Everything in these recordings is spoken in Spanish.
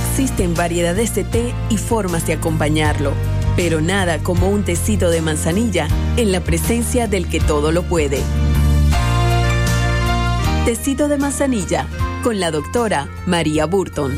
Existen variedades de té y formas de acompañarlo, pero nada como un tecito de manzanilla en la presencia del que todo lo puede. Tecito de manzanilla con la doctora María Burton.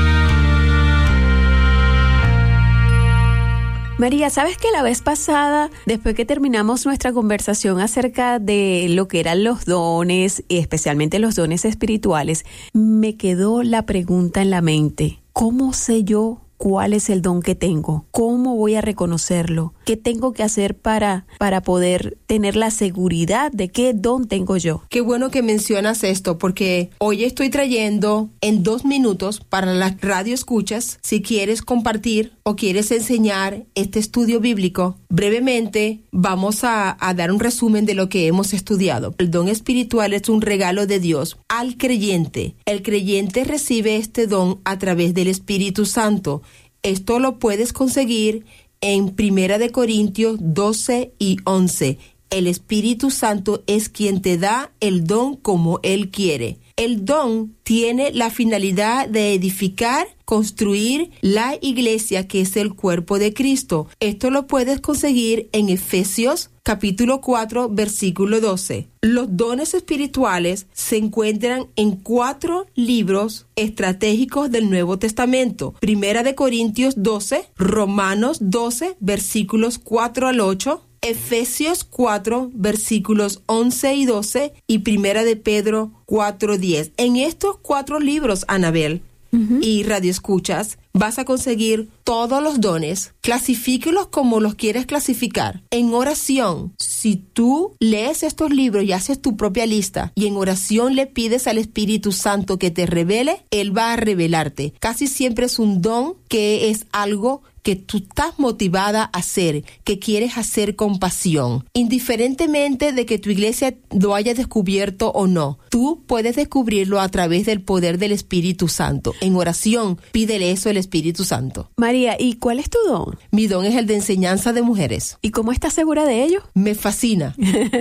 María, ¿sabes que la vez pasada, después que terminamos nuestra conversación acerca de lo que eran los dones, y especialmente los dones espirituales, me quedó la pregunta en la mente: ¿cómo sé yo cuál es el don que tengo? ¿Cómo voy a reconocerlo? ¿Qué tengo que hacer para poder tener la seguridad de qué don tengo yo? Qué bueno que mencionas esto, porque hoy estoy trayendo en 2 minutos para las radio escuchas, si quieres compartir o quieres enseñar este estudio bíblico. Brevemente vamos a dar un resumen de lo que hemos estudiado. El don espiritual es un regalo de Dios al creyente. El creyente recibe este don a través del Espíritu Santo. Esto lo puedes conseguir en 1 Corintios 12 y 11. El Espíritu Santo es quien te da el don como Él quiere. El don tiene la finalidad de edificar, construir la iglesia que es el cuerpo de Cristo. Esto lo puedes conseguir en Efesios capítulo 4, versículo 12. Los dones espirituales se encuentran en 4 libros estratégicos del Nuevo Testamento. 1 Corintios 12, Romanos 12, versículos 4 al 8, Efesios 4, versículos 11 y 12 y 1 de Pedro 4, 10. En estos 4 libros, Anabel, y Radio Escuchas, vas a conseguir todos los dones. Clasifíquelos como los quieres clasificar. En oración, si tú lees estos libros y haces tu propia lista y en oración le pides al Espíritu Santo que te revele, Él va a revelarte. Casi siempre es un don que es algo que tú estás motivada a hacer, que quieres hacer con pasión. Indiferentemente de que tu iglesia lo haya descubierto o no, tú puedes descubrirlo a través del poder del Espíritu Santo. En oración, pídele eso al Espíritu Santo. María, ¿y cuál es tu don? Mi don es el de enseñanza de mujeres. ¿Y cómo estás segura de ello? Me fascina.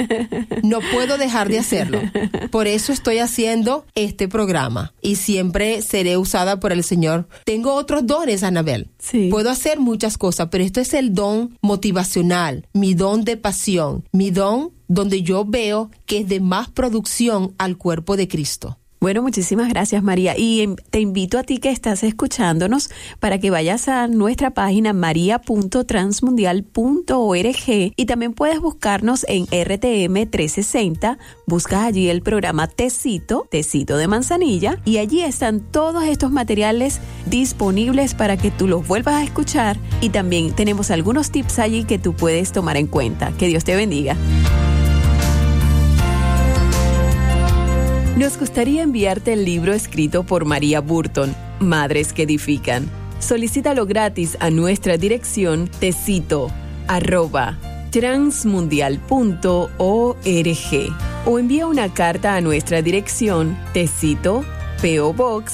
No puedo dejar de hacerlo. Por eso estoy haciendo este programa y siempre seré usada por el Señor. Tengo otros dones, Anabel. Sí. Puedo hacer muchas cosas, pero esto es el don motivacional, mi don de pasión, mi don donde yo veo que es de más producción al cuerpo de Cristo. Bueno, muchísimas gracias, María. Y te invito a ti que estás escuchándonos para que vayas a nuestra página maria.transmundial.org y también puedes buscarnos en RTM 360. Buscas allí el programa Tecito de Manzanilla, y allí están todos estos materiales disponibles para que tú los vuelvas a escuchar, y también tenemos algunos tips allí que tú puedes tomar en cuenta. Que Dios te bendiga. Nos gustaría enviarte el libro escrito por María Burton, Madres que Edifican. Solicítalo gratis a nuestra dirección tecito@transmundial.org o envía una carta a nuestra dirección Tecito, P.O. Box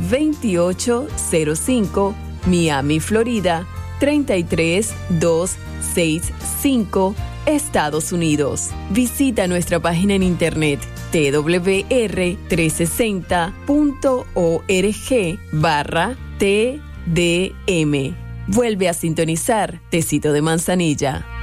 2805, Miami, Florida 33265, Estados Unidos. Visita nuestra página en internet twr360.org/TDM. Vuelve a sintonizar Tecito de Manzanilla.